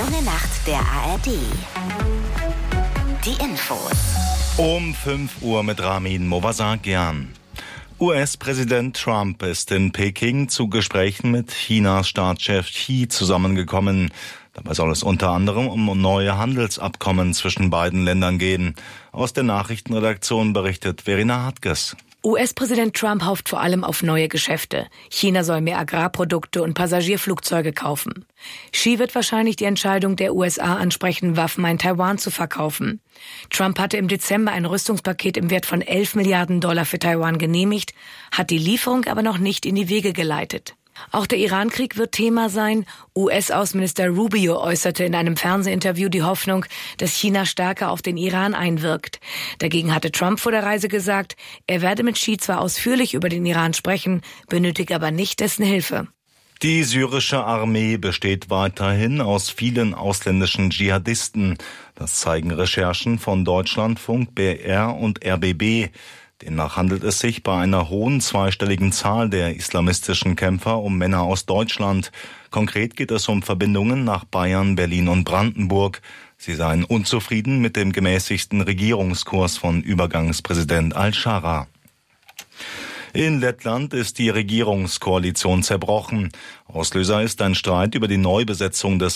junge Nacht der ARD. Die Infos. Um 5 Uhr mit Ramin Movasagian. US-Präsident Trump ist in Peking zu Gesprächen mit Chinas Staatschef Xi zusammengekommen. Dabei soll es unter anderem um neue Handelsabkommen zwischen beiden Ländern gehen. Aus der Nachrichtenredaktion berichtet Verena Hartges. US-Präsident Trump hofft vor allem auf neue Geschäfte. China soll mehr Agrarprodukte und Passagierflugzeuge kaufen. Xi wird wahrscheinlich die Entscheidung der USA ansprechen, Waffen an Taiwan zu verkaufen. Trump hatte im Dezember ein Rüstungspaket im Wert von 11 Milliarden Dollar für Taiwan genehmigt, hat die Lieferung aber noch nicht in die Wege geleitet. Auch der Iran-Krieg wird Thema sein. US-Außenminister Rubio äußerte in einem Fernsehinterview die Hoffnung, dass China stärker auf den Iran einwirkt. Dagegen hatte Trump vor der Reise gesagt, er werde mit Xi zwar ausführlich über den Iran sprechen, benötige aber nicht dessen Hilfe. Die syrische Armee besteht weiterhin aus vielen ausländischen Dschihadisten. Das zeigen Recherchen von Deutschlandfunk, BR und RBB. Demnach handelt es sich bei einer hohen zweistelligen Zahl der islamistischen Kämpfer um Männer aus Deutschland. Konkret geht es um Verbindungen nach Bayern, Berlin und Brandenburg. Sie seien unzufrieden mit dem gemäßigten Regierungskurs von Übergangspräsident Al-Shara. In Lettland ist die Regierungskoalition zerbrochen. Auslöser ist ein Streit über die Neubesetzung des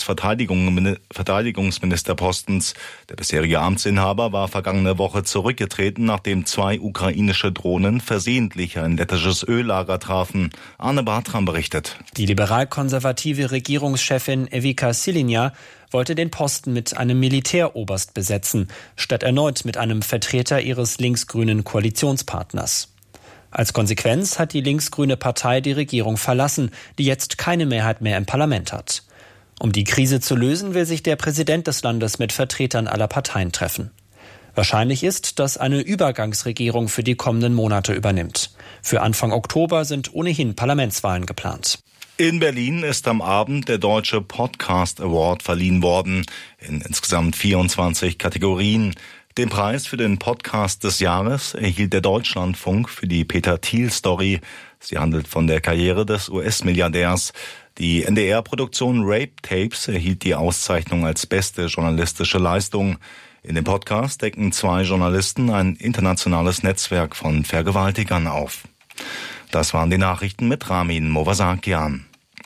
Verteidigungsministerpostens. Der bisherige Amtsinhaber war vergangene Woche zurückgetreten, nachdem 2 ukrainische Drohnen versehentlich ein lettisches Öllager trafen. Arne Bartram berichtet. Die liberal-konservative Regierungschefin Evika Silinja wollte den Posten mit einem Militäroberst besetzen, statt erneut mit einem Vertreter ihres linksgrünen Koalitionspartners. Als Konsequenz hat die linksgrüne Partei die Regierung verlassen, die jetzt keine Mehrheit mehr im Parlament hat. Um die Krise zu lösen, will sich der Präsident des Landes mit Vertretern aller Parteien treffen. Wahrscheinlich ist, dass eine Übergangsregierung für die kommenden Monate übernimmt. Für Anfang Oktober sind ohnehin Parlamentswahlen geplant. In Berlin ist am Abend der Deutsche Podcast Award verliehen worden, in insgesamt 24 Kategorien. Den Preis für den Podcast des Jahres erhielt der Deutschlandfunk für die Peter-Thiel-Story. Sie handelt von der Karriere des US-Milliardärs. Die NDR-Produktion Rape Tapes erhielt die Auszeichnung als beste journalistische Leistung. In dem Podcast decken 2 Journalisten ein internationales Netzwerk von Vergewaltigern auf. Das waren die Nachrichten mit Ramin Movasagian.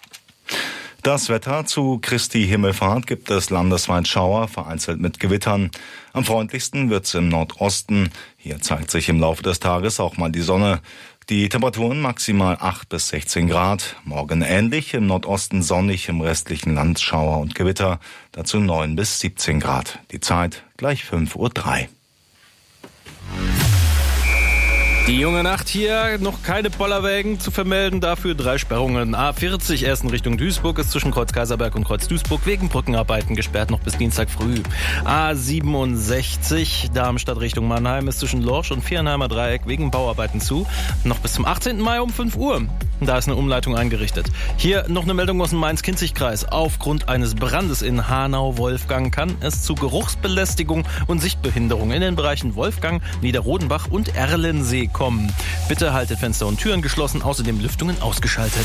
Das Wetter: zu Christi Himmelfahrt gibt es landesweit Schauer, vereinzelt mit Gewittern. Am freundlichsten wird's im Nordosten. Hier zeigt sich im Laufe des Tages auch mal die Sonne. Die Temperaturen maximal 8 bis 16 Grad. Morgen ähnlich, im Nordosten sonnig, im restlichen Land Schauer und Gewitter. Dazu 9 bis 17 Grad. Die Zeit gleich 5:03 Uhr. Die junge Nacht hier, noch keine Bollerwägen zu vermelden, dafür 3 Sperrungen. A40 erst in Richtung Duisburg ist zwischen Kreuz Kaiserberg und Kreuz Duisburg wegen Brückenarbeiten gesperrt, noch bis Dienstag früh. A67 Darmstadt Richtung Mannheim ist zwischen Lorsch und Viernheimer Dreieck wegen Bauarbeiten zu, noch bis zum 18. Mai um 5 Uhr. Da ist eine Umleitung eingerichtet. Hier noch eine Meldung aus dem Main-Kinzig-Kreis. Aufgrund eines Brandes in Hanau-Wolfgang kann es zu Geruchsbelästigung und Sichtbehinderung in den Bereichen Wolfgang, Niederrodenbach und Erlensee kommen. Bitte haltet Fenster und Türen geschlossen, außerdem Lüftungen ausgeschaltet.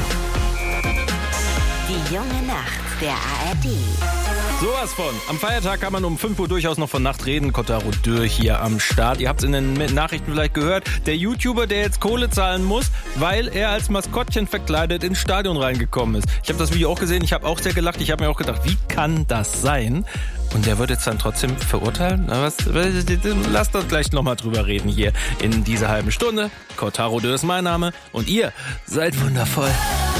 Die junge Nacht der ARD. Sowas von. Am Feiertag kann man um 5 Uhr durchaus noch von Nacht reden. Cotaro Dürr hier am Start. Ihr habt es in den Nachrichten vielleicht gehört. Der YouTuber, der jetzt Kohle zahlen muss, weil er als Maskottchen verkleidet ins Stadion reingekommen ist. Ich habe das Video auch gesehen. Ich habe auch sehr gelacht. Ich habe mir auch gedacht, wie kann das sein? Und der wird jetzt dann trotzdem verurteilen? Lasst uns gleich nochmal drüber reden hier in dieser halben Stunde. Cotaro Dürr ist mein Name und ihr seid wundervoll.